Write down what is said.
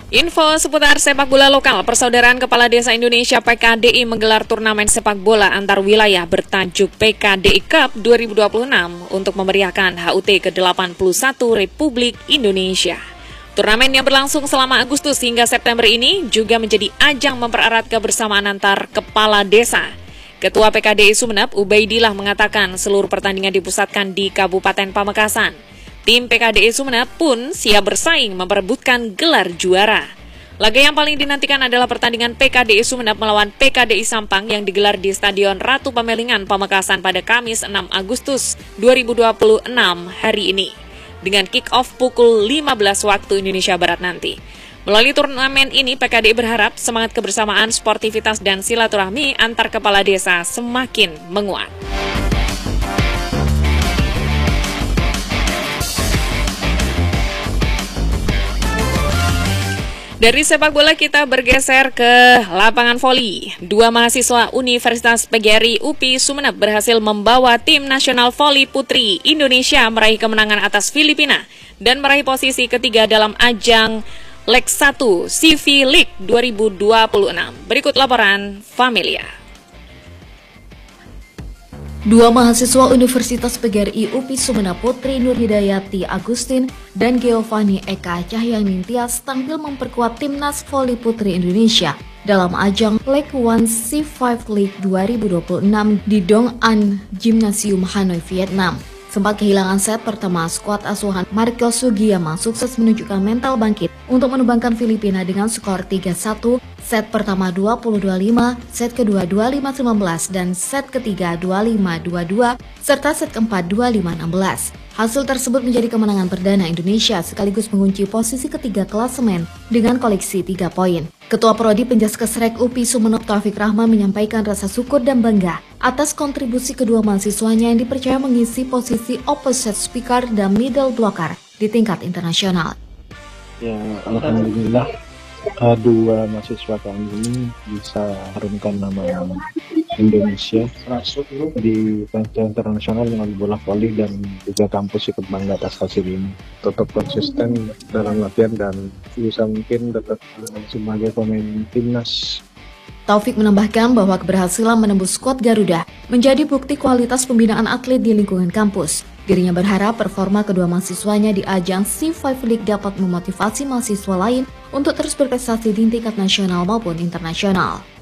Info seputar sepak bola lokal, Persaudaraan Kepala Desa Indonesia PKDI menggelar turnamen sepak bola antar wilayah bertajuk PKDI Cup 2026 untuk memeriahkan HUT ke-81 Republik Indonesia. Turnamen yang berlangsung selama Agustus hingga September ini juga menjadi ajang mempererat kebersamaan antar kepala desa. Ketua PKDI Sumeneb, Ubaidillah, mengatakan seluruh pertandingan dipusatkan di Kabupaten Pamekasan. Tim PKDI Sumeneb pun siap bersaing memperebutkan gelar juara. Laga yang paling dinantikan adalah pertandingan PKDI Sumeneb melawan PKDI Sampang yang digelar di Stadion Ratu Pamelingan, Pamekasan pada Kamis 6 Agustus 2026 hari ini. Dengan kick-off pukul 15 waktu Indonesia Barat nanti. Melalui turnamen ini, PKDI berharap semangat kebersamaan, sportivitas, dan silaturahmi antar kepala desa semakin menguat. Dari sepak bola kita bergeser ke lapangan voli. Dua mahasiswa Universitas PGRI UPI Sumeneb berhasil membawa tim nasional voli putri Indonesia meraih kemenangan atas Filipina dan meraih posisi ketiga dalam ajang Leg 1 CV League 2026. Berikut laporan Familia. Dua mahasiswa Universitas PGRI UPI Sumeneb Putri Nur Hidayati Agustin dan Giovanni Eka Cahyani Tias tampil memperkuat timnas voli putri Indonesia dalam ajang Leg 1 C5 League 2026 di Dong An Gymnasium Hanoi, Vietnam. Sempat kehilangan set pertama, skuad asuhan Marco Sugiyama sukses menunjukkan mental bangkit untuk menumbangkan Filipina dengan skor 3-1, set pertama 20-25, set kedua 25-19, dan set ketiga 25-22, serta set keempat 25-16. Hasil tersebut menjadi kemenangan perdana Indonesia sekaligus mengunci posisi ketiga klasemen dengan koleksi 3 poin. Ketua Prodi Penjaskesrek UPI Sumeneb Taufik Rahman menyampaikan rasa syukur dan bangga atas kontribusi kedua mahasiswanya yang dipercaya mengisi posisi opposite speaker dan middle blocker di tingkat internasional. Ya, alhamdulillah dua mahasiswa kami ini bisa harumkan nama Indonesia di kancah internasional dengan bola voli dan juga kampus ikut bangga atas hasil ini. Tetap konsisten dalam latihan dan bisa mungkin tetap sebagai pemain timnas. Taufik menambahkan bahwa keberhasilan menembus skuad Garuda menjadi bukti kualitas pembinaan atlet di lingkungan kampus. Dirinya berharap performa kedua mahasiswanya di ajang C5 League dapat memotivasi mahasiswa lain untuk terus berprestasi di tingkat nasional maupun internasional.